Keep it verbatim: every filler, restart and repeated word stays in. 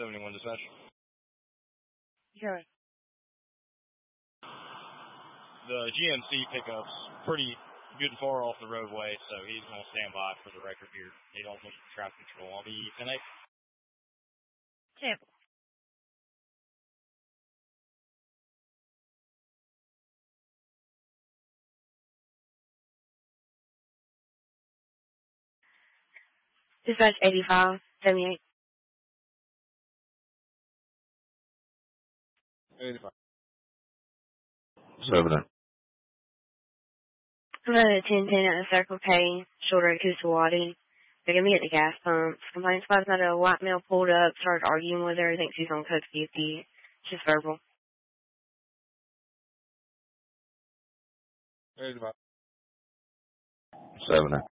seventy-one dispatch. Sure. The G M C pickup's pretty good and far off the roadway, so he's going to stand by for the record here. He don't need traffic control. I'll be ten eight. Sure. Dispatch eighty-five, seventy-eight. eighty-five. seventy. I'm at ten ten at the Circle K, shoulder at Kusawati. They're going to be at the gas pumps. Complaint spot's not a white male pulled up, started arguing with her, thinks he's on code fifty. It's just verbal. eighty-five. seventy.